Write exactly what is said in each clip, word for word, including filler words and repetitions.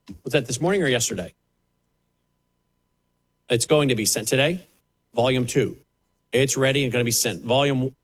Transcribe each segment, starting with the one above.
Was that this morning or yesterday? It's going to be sent today. Volume two. It's ready and going to be sent. Volume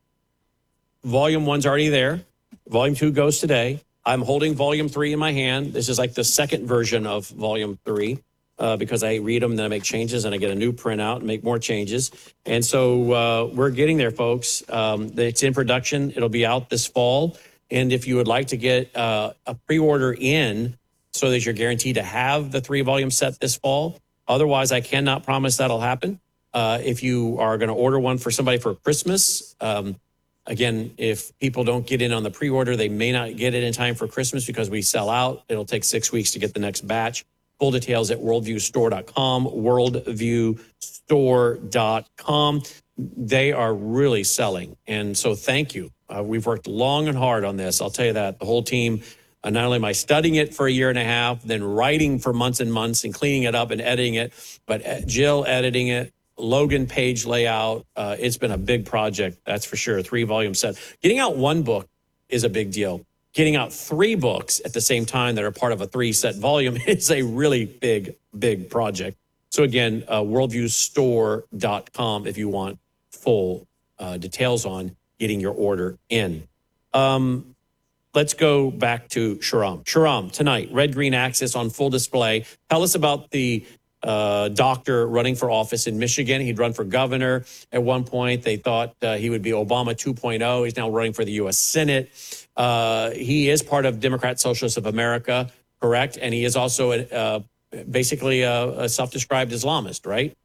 Volume one's already there. Volume two goes today. I'm holding volume three in my hand. This is like the second version of volume three uh, because I read them, then I make changes, and I get a new printout and make more changes. And so uh, we're getting there, folks. Um, it's in production. It'll be out this fall. And if you would like to get uh, a pre-order in so that you're guaranteed to have the three-volume set this fall, otherwise I cannot promise that'll happen. Uh, if you are going to order one for somebody for Christmas, um, again, if people don't get in on the pre-order, they may not get it in time for Christmas because we sell out. It'll take six weeks to get the next batch. Full details at worldview store dot com, worldview store dot com. They are really selling. And so thank you. Uh, we've worked long and hard on this. I'll tell you that. The whole team, uh, not only am I studying it for a year and a half, then writing for months and months and cleaning it up and editing it, but Jill editing it, Logan page layout. Uh, it's been a big project, that's for sure. Three volume set. Getting out one book is a big deal. Getting out three books at the same time that are part of a three set volume is a really big, big project. So again, uh, worldview store dot com if you want full uh, details on getting your order in. Um, let's go back to Shahram. Shahram, tonight, Red Green Axis on full display. Tell us about the Uh, doctor running for office in Michigan. He'd run for governor at one point. They thought uh, he would be Obama two point oh. He's now running for the U S Senate. Uh, he is part of Democrat Socialists of America, correct? And he is also a, uh, basically a, a self-described Islamist, right?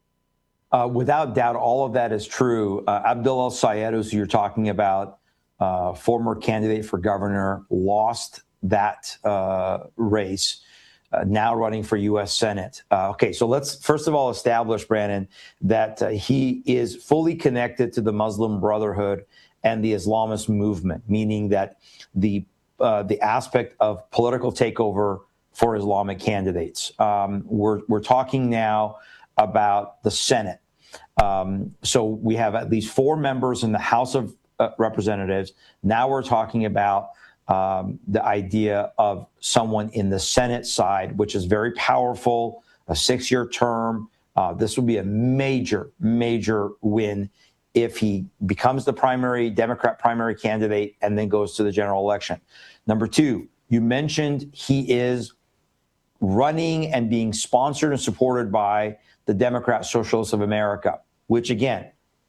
Uh, without doubt, all of that is true. Uh, Abdul El-Sayed, who you're talking about, uh, former candidate for governor, lost that uh, race. Uh, now running for U S Senate. Uh, okay, so let's first of all establish, Brandon, that uh, he is fully connected to the Muslim Brotherhood and the Islamist movement, meaning that the uh, the aspect of political takeover for Islamic candidates. Um, we're we're talking now about the Senate. Um, so we have at least four members in the House of uh, Representatives. Now we're talking about Um, the idea of someone in the Senate side, which is very powerful, a six-year term. Uh, this would be a major, major win if he becomes the primary Democrat primary candidate and then goes to the general election. Number two, you mentioned he is running and being sponsored and supported by the Democrat Socialists of America, which again,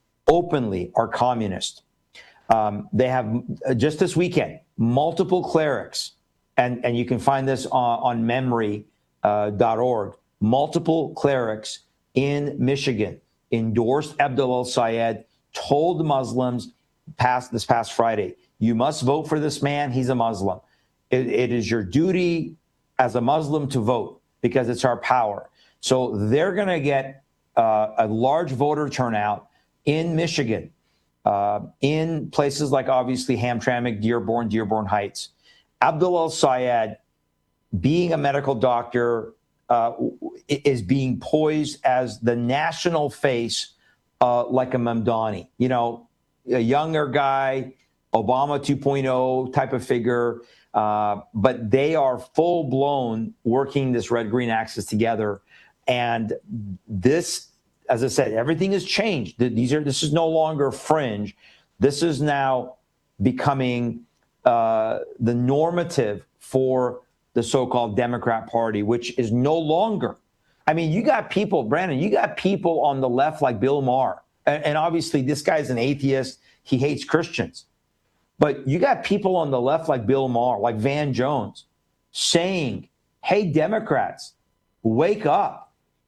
openly are communist. Um, they have uh, just this weekend, multiple clerics, and, and you can find this on, on memory dot org, uh, multiple clerics in Michigan endorsed Abdul El-Sayed, told Muslims past this past Friday, you must vote for this man. He's a Muslim. It, it is your duty as a Muslim to vote because it's our power. So they're going to get uh, a large voter turnout in Michigan. Uh, in places like obviously Hamtramck, Dearborn, Dearborn Heights. Abdul El-Sayed, being a medical doctor, uh, is being poised as the national face, uh, like a Mamdani. You know, a younger guy, Obama two point oh type of figure, uh, but they are full blown working this red-green axis together. And this, as I said, everything has changed. These are this is no longer fringe. This is now becoming uh, the normative for the so-called Democrat Party, which is no longer. I mean, you got people, Brandon, you got people on the left like Bill Maher. And, and obviously, this guy's an atheist. He hates Christians. But you got people on the left like Bill Maher, like Van Jones, saying, hey, Democrats, wake up.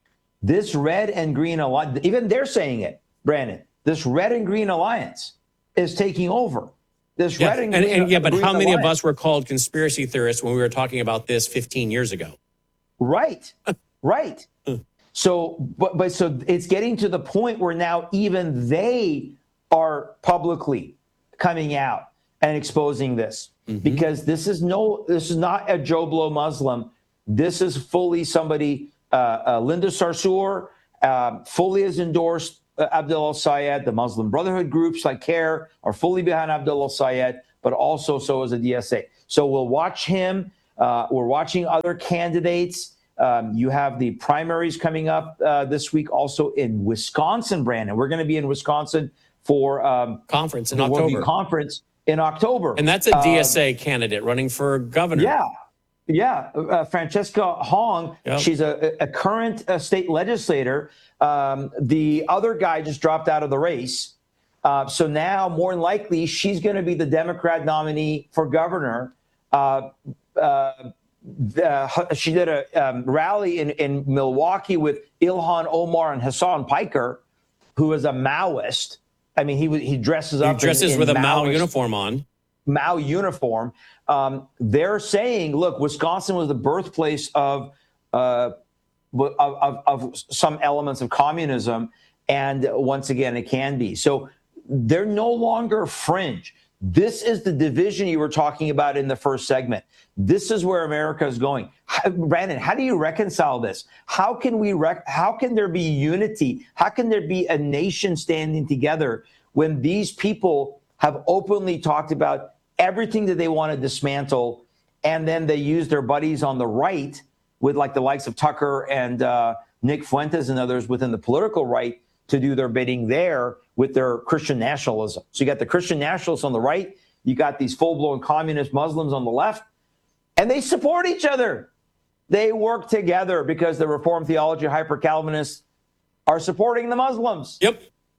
This red and green alliance, even they're saying it, Brandon, this red and green alliance is taking over. This yeah, red and, and, green, and yeah, but green how many alliance. of us were called conspiracy theorists when we were talking about this fifteen years ago? Right, right. So, but, but so it's getting to the point where now even they are publicly coming out and exposing this mm-hmm. because this is no, this is not a Joe Blow Muslim. This is fully somebody. Uh, uh, Linda Sarsour uh, fully has endorsed uh, Abdul El-Sayed. The Muslim Brotherhood groups like CARE are fully behind Abdul El-Sayed, but also so is the D S A. So we'll watch him Uh, we're watching other candidates. Um, you have the primaries coming up uh, this week, also in Wisconsin, Brandon. We're going to be in Wisconsin for um, Conference in the Worldview October. Conference in October. And that's a D S A Uh, candidate running for governor. yeah. Yeah, uh, Francesca Hong, Yep. she's a, a current uh, state legislator. Um, the other guy just dropped out of the race. Uh, so now, more than likely, she's going to be the Democrat nominee for governor. Uh, uh, the, she did a um, rally in, in Milwaukee with Ilhan Omar and Hassan Piker, who is a Maoist. I mean, he he dresses He up dresses in, in with a Mao Maoist- uniform on. Mao uniform. Um, they're saying, look, Wisconsin was the birthplace of, uh, of, of, of some elements of communism. And once again, it can be. So they're no longer fringe. This is the division you were talking about in the first segment. This is where America is going. How, Brandon, how do you reconcile this? How can we? Rec- how can there be unity? How can there be a nation standing together when these people have openly talked about everything that they want to dismantle, and then they use their buddies on the right, with like the likes of Tucker and uh, Nick Fuentes and others within the political right, to do their bidding there with their Christian nationalism. So you got the Christian nationalists on the right, you got these full-blown communist Muslims on the left, and they support each other. They work together because the Reformed theology hyper-Calvinists are supporting the Muslims. Yep.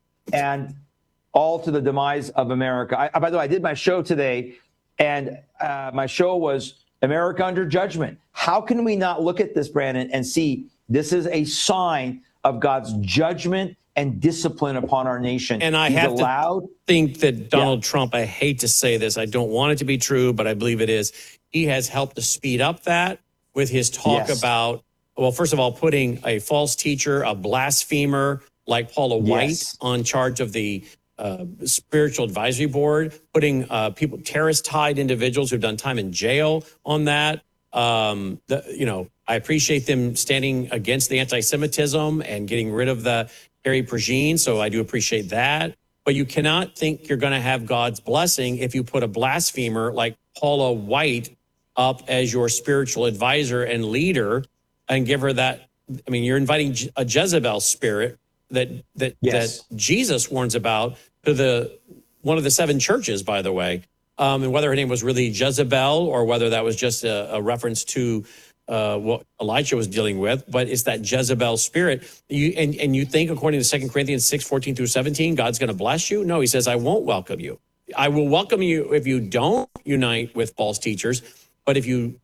And all to the demise of America. I, by the way, I did my show today, and uh, my show was America Under Judgment. How can we not look at this, Brandon, and see this is a sign of God's judgment and discipline upon our nation? And I He's have allowed, to think that Donald Yeah. Trump, I hate to say this, I don't want it to be true, but I believe it is. He has helped to speed up that with his talk Yes. about, well, first of all, putting a false teacher, a blasphemer like Paula White Yes. on charge of the uh, spiritual advisory board, putting uh, people, terrorist-tied individuals who've done time in jail on that. Um, the, you know, I appreciate them standing against the anti-Semitism and getting rid of the Harry Pergine, so I do appreciate that. But you cannot think you're going to have God's blessing if you put a blasphemer like Paula White up as your spiritual advisor and leader and give her that. I mean, you're inviting a Jezebel spirit that that Yes. that Jesus warns about to the one of the seven churches, by the way. Um, and whether her name was really Jezebel or whether that was just a, a reference to uh, what Elijah was dealing with, but it's that Jezebel spirit. You and, and you think, according to Second Corinthians six, fourteen through seventeen, God's going to bless you? No, he says, I won't welcome you. I will welcome you if you don't unite with false teachers, but if you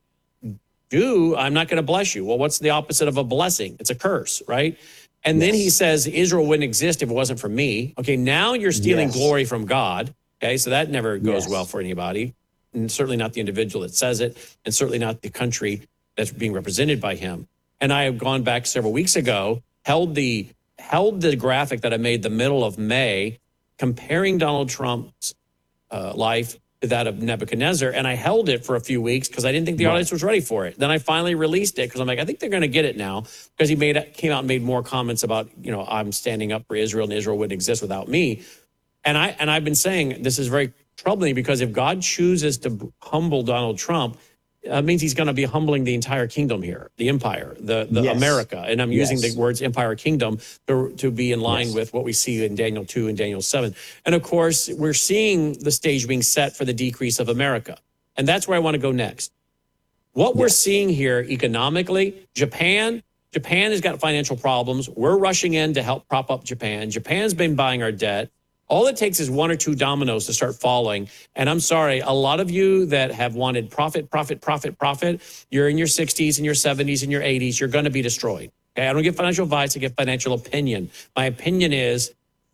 do, I'm not going to bless you. Well, what's the opposite of a blessing? It's a curse, right? And then Yes. he says, Israel wouldn't exist if it wasn't for me. Okay, now you're stealing Yes. glory from God. Okay, so that never goes Yes. well for anybody, and certainly not the individual that says it, and certainly not the country that's being represented by him. And I have gone back several weeks ago, held the held the graphic that I made the middle of May, comparing Donald Trump's uh, life to that of Nebuchadnezzar, and I held it for a few weeks because I didn't think the Right. audience was ready for it. Then I finally released it because I'm like, I think they're going to get it now, because he made came out and made more comments about, you know, I'm standing up for Israel and Israel wouldn't exist without me. And I and I've been saying this is very troubling, because if God chooses to humble Donald Trump, uh, means he's going to be humbling the entire kingdom here, the empire, the, the Yes. America. And I'm using Yes. the words empire kingdom to, to be in line Yes. with what we see in Daniel two and Daniel seven. And of course, we're seeing the stage being set for the decrease of America. And that's where I want to go next. What we're Yes. seeing here economically, Japan, Japan has got financial problems. We're rushing in to help prop up Japan. Japan's been buying our debt. All it takes is one or two dominoes to start falling. And I'm sorry, a lot of you that have wanted profit, profit, profit, profit, you're in your sixties and your seventies and your eighties, you're going to be destroyed. Okay, I don't give financial advice, I give financial opinion. My opinion is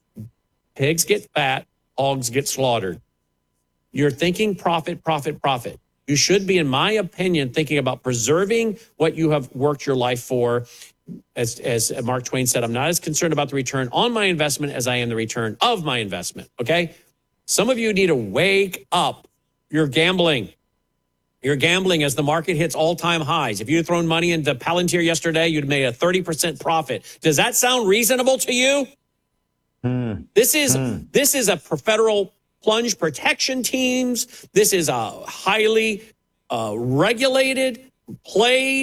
pigs get fat, hogs get slaughtered. You're thinking profit, profit, profit. You should be, in my opinion, thinking about preserving what you have worked your life for. As, as Mark Twain said, I'm not as concerned about the return on my investment as I am the return of my investment. Okay. Some of you need to wake up. You're gambling. You're gambling as the market hits all-time highs. If you had thrown money into Palantir yesterday, you'd made a thirty percent profit. Does that sound reasonable to you? Hmm. This is Hmm. this is a federal plunge protection teams. This is a highly uh, regulated, played,